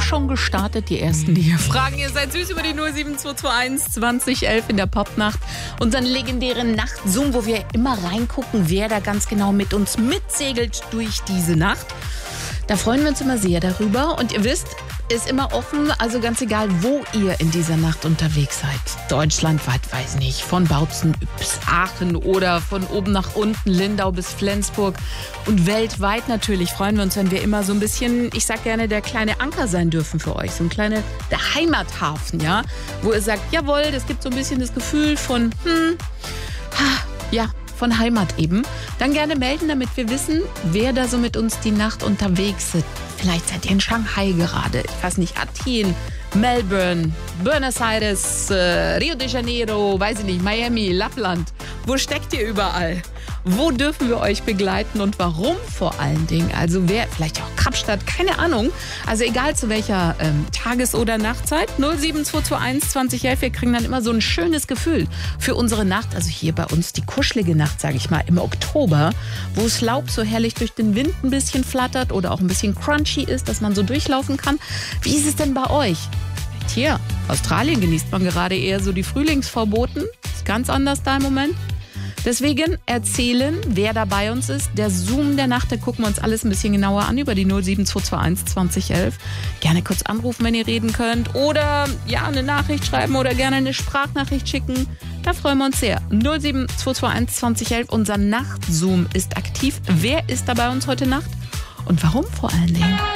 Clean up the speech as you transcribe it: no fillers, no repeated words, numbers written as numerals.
schon gestartet, die ersten, die hier fragen. Ihr seid süß über die 07221 2011 in der Popnacht. Unseren legendären Nachtzoom, wo wir immer reingucken, wer da ganz genau mit uns mitsegelt durch diese Nacht. Da freuen wir uns immer sehr darüber. Und ihr wisst, ist immer offen, also ganz egal, wo ihr in dieser Nacht unterwegs seid. Deutschlandweit, weiß nicht, von Bautzen bis Aachen oder von oben nach unten, Lindau bis Flensburg. Und weltweit natürlich freuen wir uns, wenn wir immer so ein bisschen, ich sag gerne, der kleine Anker sein dürfen für euch. So ein kleiner, der Heimathafen, ja. Wo ihr sagt, jawohl, das gibt so ein bisschen das Gefühl von, von Heimat eben. Dann gerne melden, damit wir wissen, wer da so mit uns die Nacht unterwegs ist. Vielleicht seid ihr in Shanghai gerade, ich weiß nicht, Athen, Melbourne, Buenos Aires, Rio de Janeiro, weiß ich nicht, Miami, Lappland. Wo steckt ihr überall? Wo dürfen wir euch begleiten und warum vor allen Dingen? Also wer, vielleicht auch Kapstadt, keine Ahnung. Also egal zu welcher Tages- oder Nachtzeit. 07221 2011. Wir kriegen dann immer so ein schönes Gefühl für unsere Nacht. Also hier bei uns die kuschelige Nacht, sage ich mal, im Oktober, wo das Laub so herrlich durch den Wind ein bisschen flattert oder auch ein bisschen crunchy ist, dass man so durchlaufen kann. Wie ist es denn bei euch? Hier, Australien genießt man gerade eher so die Frühlingsvorboten. Ist ganz anders da im Moment. Deswegen erzählen, wer da bei uns ist. Der Zoom der Nacht, da gucken wir uns alles ein bisschen genauer an über die 07221 2011. Gerne kurz anrufen, wenn ihr reden könnt. Oder ja, eine Nachricht schreiben oder gerne eine Sprachnachricht schicken. Da freuen wir uns sehr. 07221 2011. Unser Nachtzoom ist aktiv. Wer ist da bei uns heute Nacht? Und warum vor allen Dingen?